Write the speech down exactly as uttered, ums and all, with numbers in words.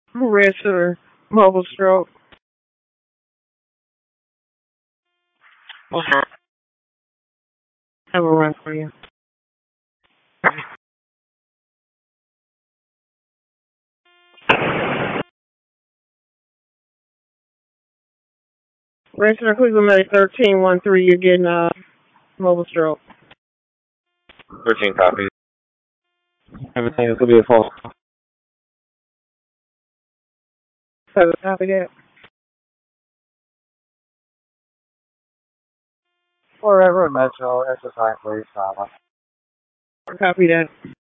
Register mobile stroke. Have a run for you. Register Cleveland Medic thirteen one three. You're getting a mobile stroke. thirteen copy. Everything is going to be a false. So copy that. Forever Metro, exercise, please, Thomas. Copy that.